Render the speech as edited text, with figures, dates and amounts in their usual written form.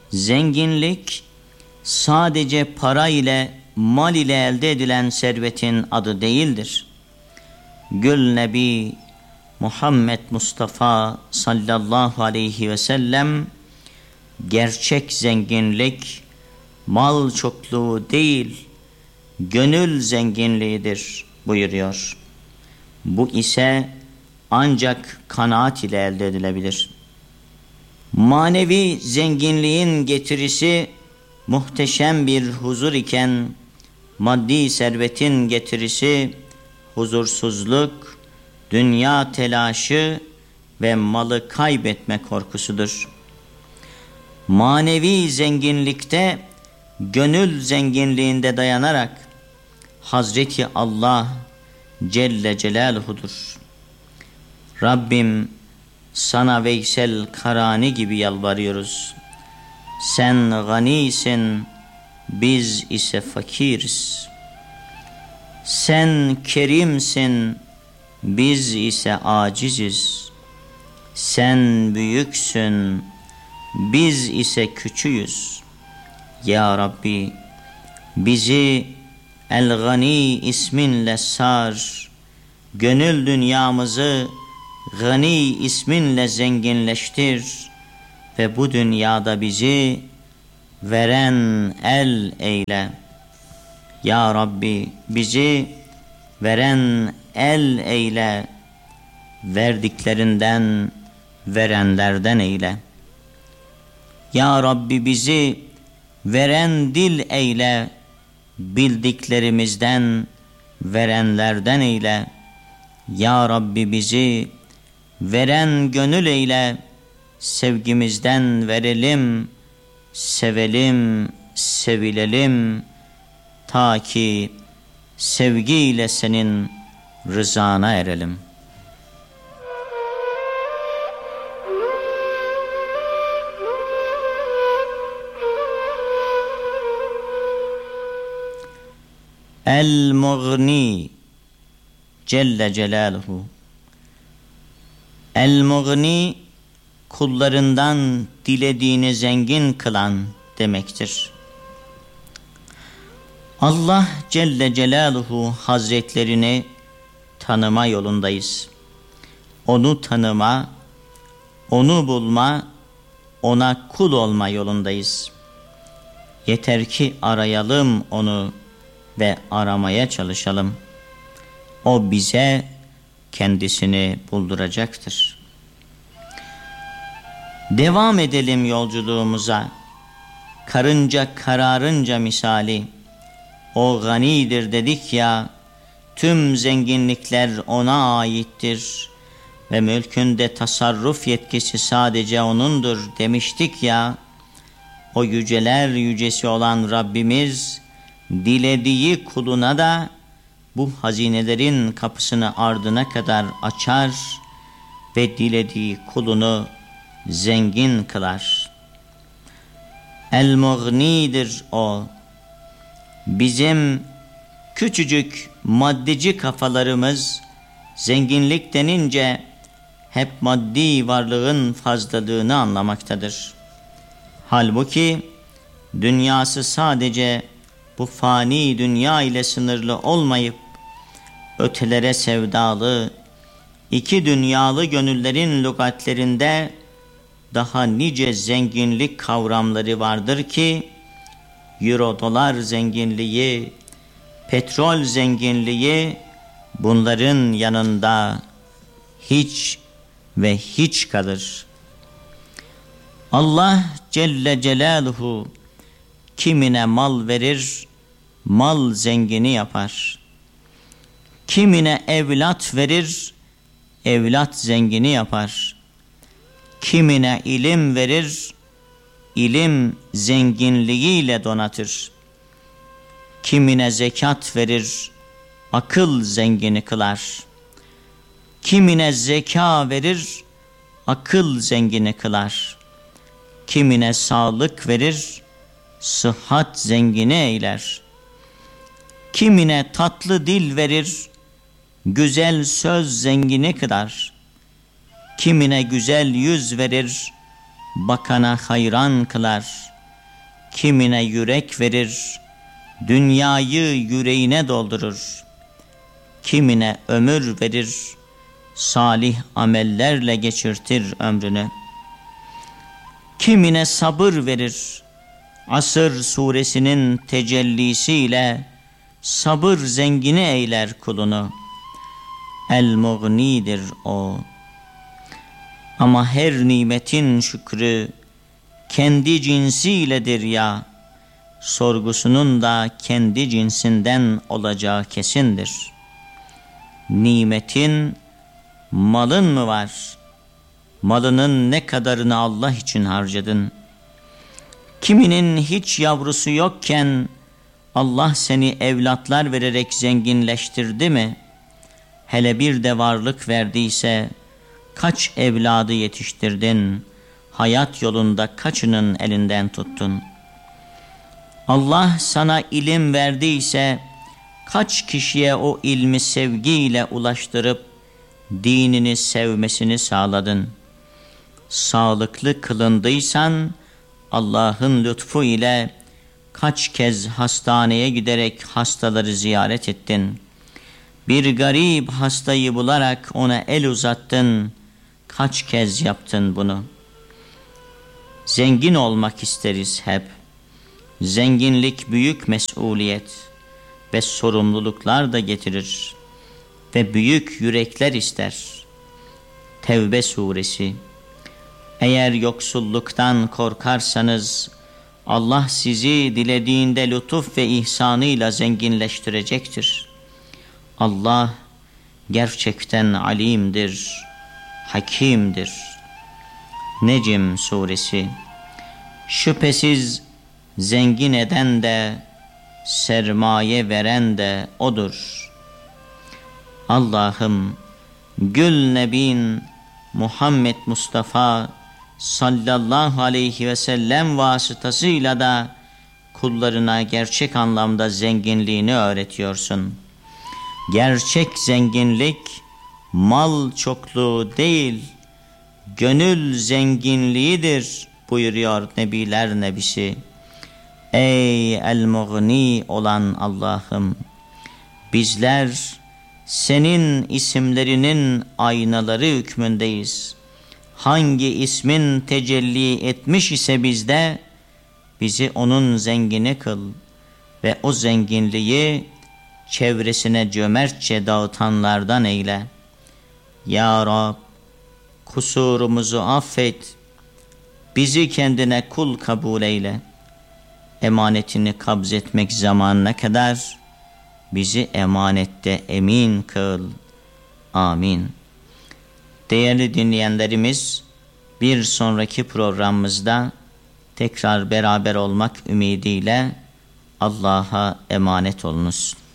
Zenginlik sadece para ile, mal ile elde edilen servetin adı değildir. Gül Nebi Muhammed Mustafa sallallahu aleyhi ve sellem, gerçek zenginlik mal çokluğu değil, gönül zenginliğidir buyuruyor. Bu ise ancak kanaat ile elde edilebilir. Manevi zenginliğin getirisi muhteşem bir huzur iken, maddi servetin getirisi huzursuzluk, dünya telaşı ve malı kaybetme korkusudur. Manevi zenginlikte, gönül zenginliğinde dayanarak Hazreti Allah Celle Celaluhu'dur. Rabbim, sana Veysel Karani gibi yalvarıyoruz. Sen ganisin, biz ise fakiriz. Sen kerimsin, biz ise aciziz. Sen büyüksün, biz ise küçüğüz. Ya Rabbi, bizi El-Gani isminle sar, gönül dünyamızı Gani isminle zenginleştir ve bu dünyada bizi veren el eyle. Ya Rabbi, bizi veren el eyle, verdiklerinden, verenlerden eyle. Ya Rabbi, bizi veren dil eyle, bildiklerimizden, verenlerden eyle. Ya Rabbi, bizi veren gönül eyle, sevgimizden verelim, sevelim, sevilelim, ta ki sevgiyle senin rızana erelim. El-Mughni Celle Celaluhu. El-Mughni, kullarından dilediğini zengin kılan demektir. Allah Celle Celaluhu Hazretlerini tanıma yolundayız. Onu tanıma, onu bulma, ona kul olma yolundayız. Yeter ki arayalım onu ve aramaya çalışalım. O bize kendisini bulduracaktır. Devam edelim yolculuğumuza. Karınca kararınca misali, o ganidir dedik ya, tüm zenginlikler ona aittir ve mülkünde tasarruf yetkisi sadece O'nundur demiştik ya. O yüceler yücesi olan Rabbimiz, dilediği kuluna da bu hazinelerin kapısını ardına kadar açar ve dilediği kulunu zengin kılar. El-Mughni'dir o. Bizim küçücük maddeci kafalarımız zenginlik denince hep maddi varlığın fazlalığını anlamaktadır. Halbuki dünyası sadece bu fani dünya ile sınırlı olmayıp ötelere sevdalı, iki dünyalı gönüllerin lügatlerinde daha nice zenginlik kavramları vardır ki, euro dolar zenginliği, petrol zenginliği bunların yanında hiç ve hiç kalır. Allah Celle Celaluhu kimine mal verir, mal zengini yapar. Kimine evlat verir, evlat zengini yapar. Kimine ilim verir, ilim zenginliğiyle donatır. Kimine zekat verir, akıl zengini kılar. Kimine zeka verir, akıl zengini kılar. Kimine sağlık verir, sıhhat zengini eyler. Kimine tatlı dil verir, güzel söz zengini kılar. Kimine güzel yüz verir, bakana hayran kılar. Kimine yürek verir, dünyayı yüreğine doldurur. Kimine ömür verir, salih amellerle geçirtir ömrünü. Kimine sabır verir, Asr suresinin tecellisiyle sabır zengini eyler kulunu. El-Mughni'dir o. Ama her nimetin şükrü kendi cinsiyledir ya, sorgusunun da kendi cinsinden olacağı kesindir. Nimetin, malın mı var? Malının ne kadarını Allah için harcadın? Kiminin hiç yavrusu yokken Allah seni evlatlar vererek zenginleştirdi mi? Hele bir de varlık verdiyse kaç evladı yetiştirdin? Hayat yolunda kaçının elinden tuttun? Allah sana ilim verdiyse kaç kişiye o ilmi sevgiyle ulaştırıp dinini sevmesini sağladın? Sağlıklı kılındıysan Allah'ın lütfu ile kaç kez hastaneye giderek hastaları ziyaret ettin? Bir garip hastayı bularak ona el uzattın. Kaç kez yaptın bunu? Zengin olmak isteriz hep. Zenginlik büyük mesuliyet ve sorumluluklar da getirir ve büyük yürekler ister. Tevbe suresi. Eğer yoksulluktan korkarsanız Allah sizi dilediğinde lütuf ve ihsanıyla zenginleştirecektir. Allah gerçekten alimdir, hakimdir. Necm suresi. Şüphesiz zengin eden de sermaye veren de odur. Allah'ım Gül Nebin Muhammed Mustafa sallallahu aleyhi ve sellem vasıtasıyla da kullarına gerçek anlamda zenginliğini öğretiyorsun. Gerçek zenginlik mal çokluğu değil, gönül zenginliğidir buyuruyor Nebiler Nebisi. Ey El-Mughni olan Allah'ım, bizler senin isimlerinin aynaları hükmündeyiz. Hangi ismin tecelli etmiş ise bizde, bizi onun zengini kıl ve o zenginliği çevresine cömertçe dağıtanlardan eyle. Ya Rab, kusurumuzu affet, bizi kendine kul kabul eyle. Emanetini kabzetmek zamanına kadar bizi emanette emin kıl. Amin. Değerli dinleyenlerimiz, bir sonraki programımızda tekrar beraber olmak ümidiyle Allah'a emanet olunuz.